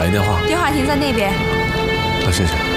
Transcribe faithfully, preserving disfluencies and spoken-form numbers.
一个电话。 电话亭在那边。 好，谢谢。